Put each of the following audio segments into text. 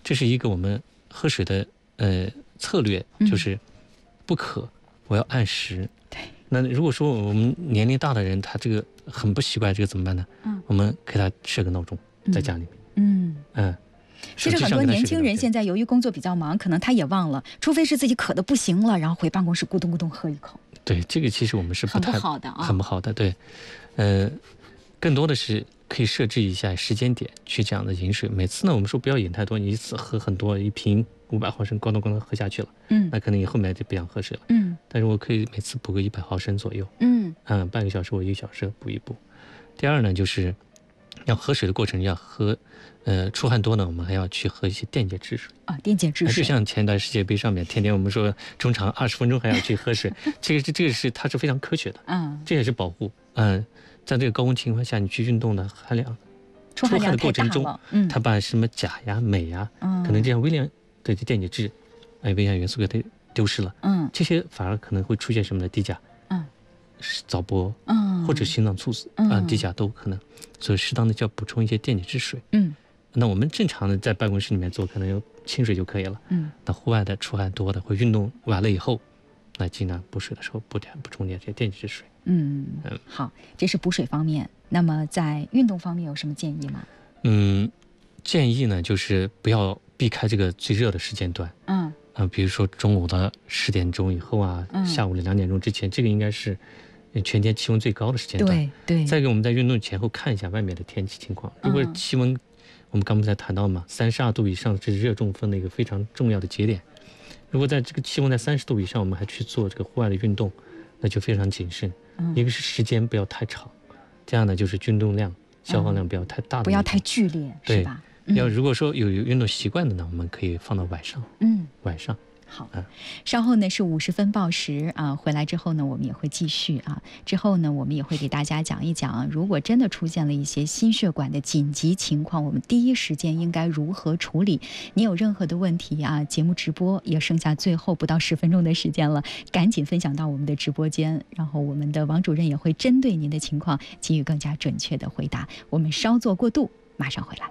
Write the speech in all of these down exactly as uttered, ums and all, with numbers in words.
这是一个我们喝水的呃策略，就是不渴，我要按时。 对。 那如果说我们年龄大的人，他这个很不习惯，这个怎么办呢？嗯，我们给他设个闹钟，在家里面。嗯嗯。 其实很多年轻人现在由于工作比较忙，可能他也忘了，除非是自己渴得不行了，然后回办公室咕咚咕咚喝一口。 对，这个其实我们是不太很不好的啊， 很不好的。对，呃，更多的是可以设置一下时间点去这样的饮水。每次呢，我们说不要饮太多，你一次喝很多，一瓶五百毫升，咣当咣当喝下去了，嗯，那可能你后面就不想喝水了，嗯。但是我可以每次补个一百毫升左右，嗯，嗯，半个小时或一个小时补一补。第二呢，就是要喝水的过程要喝。呃，出汗多呢，我们还要去喝一些电解质水啊，电解质水。 就像前一段世界杯上面，天天我们说中场二十分钟还要去喝水，这个这这个是它是非常科学的，嗯，这也是保护。嗯、呃，在这个高温情况下，你去运动的含量， 出汗的过程中，嗯，它把什么钾呀、镁呀，嗯，可能这样微量的电解质，哎，微量元素给它丢失了，嗯，这些反而可能会出现什么呢？低钾，嗯，早搏，嗯，或者心脏猝死，啊、嗯，低钾都可能，所以适当的就要补充一些电解质水，嗯。那我们正常的在办公室里面做，可能有清水就可以了。嗯，那户外的出汗多的，或运动完了以后，那尽量补水的时候补点补充点这些电解质水。嗯嗯， 好，这是补水方面。那么在运动方面有什么建议吗？ 嗯，建议呢就是不要避开这个最热的时间段。嗯啊、呃，比如说中午的十点钟以后啊，嗯、下午的两点钟之前，这个应该是全天气温最高的时间段。 对对。 再一个，我们在运动前后看一下外面的天气情况，如果气温、嗯我们刚才谈到嘛，三十二度以上是热中风的一个非常重要的节点。如果在这个气温在三十度以上，我们还去做这个户外的运动，那就非常谨慎。嗯、一个是时间不要太长，这样呢就是运动量、消耗量不要太大的、嗯， 不要太剧烈， 对是吧？ 嗯、要如果说有运动习惯的呢，我们可以放到晚上。嗯，晚上。 好，稍后呢是五十分报时啊，回来之后呢，我们也会继续啊。之后呢，我们也会给大家讲一讲，如果真的出现了一些心血管的紧急情况，我们第一时间应该如何处理？你有任何的问题啊？节目直播也剩下最后不到十分钟的时间了，赶紧分享到我们的直播间，然后我们的王主任也会针对您的情况给予更加准确的回答。我们稍作过渡，马上回来。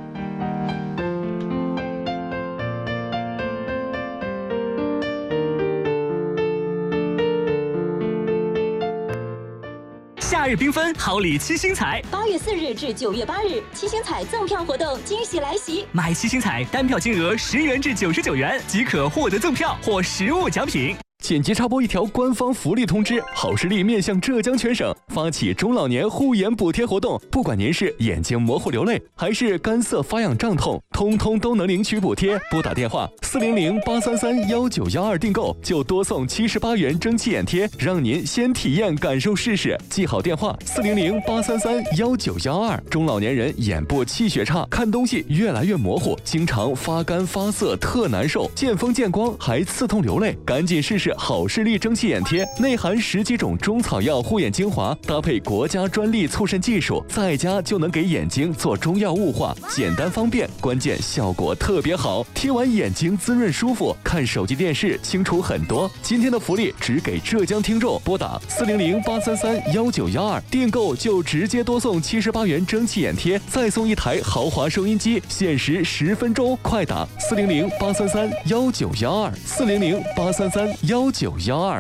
夏日缤纷，好礼七星彩。 八月四日至九月八日，七星彩赠票活动惊喜来袭！ 买七星彩单票金额十元至九十九元即可获得赠票或实物奖品。 紧急插播一条官方福利通知：好视力面向浙江全省发起中老年护眼补贴活动，不管您是眼睛模糊流泪，还是干涩发痒胀痛，通通都能领取补贴。拨打电话四零零八三三幺九幺二订购，就多送七十八元蒸汽眼贴，让您先体验感受试试。记好电话四零零八三三幺九幺二。中老年人眼部气血差，看东西越来越模糊，经常发干发涩，特难受，见风见光还刺痛流泪，赶紧试试好视力蒸汽眼贴，内含十几种中草药护眼精华，搭配国家专利促渗技术，在家就能给眼睛做中药雾化，简单方便，关键效果特别好，贴完眼睛滋润舒服，看手机电视清楚很多。今天的福利只给浙江听众，拨打四零零八三三幺九幺二订购就直接多送七十八元蒸汽眼贴，再送一台豪华收音机，限时十分钟，快打四零零八三三幺九幺二四零零八三三幺九幺二。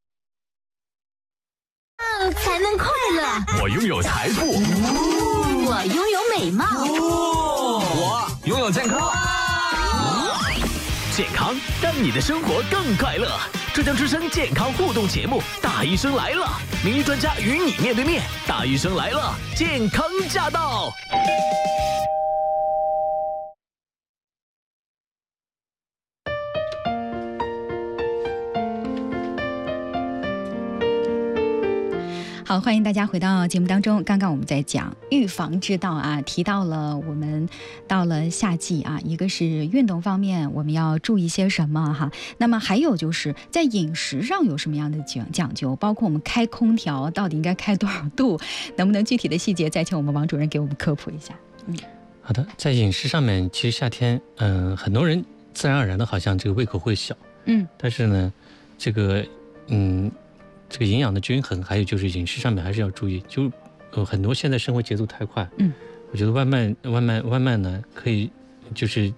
嗯，才能快乐。 我拥有财富。 我拥有美貌。 我拥有健康。 健康让你的生活更快乐。浙江之声健康互动节目《大医生来了》，名医专家与你面对面。大医生来了，健康驾到。 好，欢迎大家回到节目当中。刚刚我们在讲预防之道啊，提到了我们到了夏季啊，一个是运动方面我们要注意些什么哈，那么还有就是在饮食上有什么样的讲讲究，包括我们开空调到底应该开多少度，能不能具体的细节再请我们王主任给我们科普一下？嗯， 好的，在饮食上面，其实夏天，嗯、呃，很多人自然而然的好像这个胃口会小，嗯，但是呢，这个，嗯。这个营养的均衡，还有就是饮食上面还是要注意。就呃很多现在生活节奏太快，嗯，我觉得外卖外卖外卖呢可以就是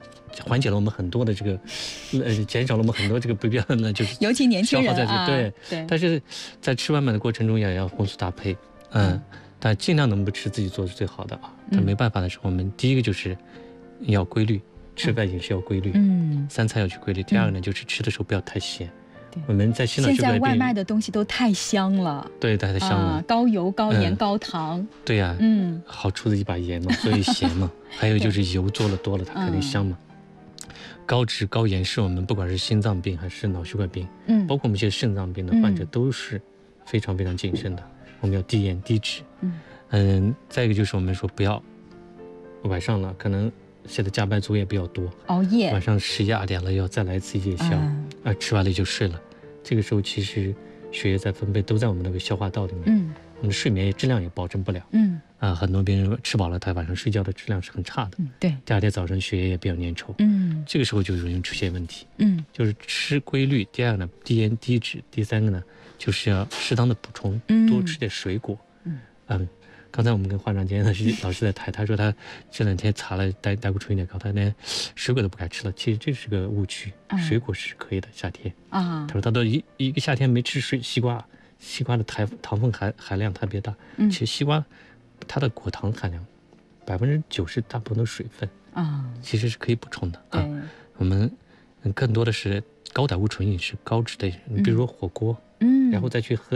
缓解了我们很多的这个，呃，减少了我们很多这个不必要的就是， 尤其年轻人啊，对对。但是在吃外卖的过程中也要荤素搭配，嗯，嗯但尽量能不吃自己做是最好的啊。但没办法的时候，我们第一个就是要规律，吃饭饮食要规律，嗯，三餐要去规律。第二个呢，就是吃的时候不要太咸。我们在现在外卖的东西都太香了， 对，太香了， 啊、高油、高盐、嗯、高糖。 对呀、啊，嗯，好出的一把盐嘛，所以咸嘛。还有就是油做了多了，它肯定香嘛。嗯、高脂高盐是我们不管是心脏病还是脑血管病，嗯，包括我们一些肾脏病的患者都是非常非常谨慎的。我们要低盐低脂，嗯嗯。再一个就是我们说不要晚上了，可能现在加班作业比较多， 熬夜， 晚上十一二点了要再来一次夜宵，嗯、啊，吃完了就睡了。这个时候其实血液在分配都在我们那个消化道里面，嗯，我们的睡眠质量也保证不了，嗯，啊，很多病人吃饱了，他晚上睡觉的质量是很差的，嗯，对，第二天早上血液也比较粘稠，嗯，这个时候就容易出现问题，嗯，就是吃规律，第二个呢低盐低脂，第三个呢就是要适当的补充，嗯、多吃点水果，嗯，嗯。刚才我们跟华长今天老师在谈，他说他这两天查了胆胆固醇有点高，他连水果都不敢吃了。其实这是个误区，嗯、水果是可以的，夏天啊。他说他都一一个夏天没吃水西瓜，西瓜的糖糖分含含量特别大。嗯，其实西瓜它的果糖含量百分之九十大部分都是水分啊，其实是可以补充的啊。我们更多的是高胆固醇饮食、高脂的，你比如说火锅，嗯，然后再去喝。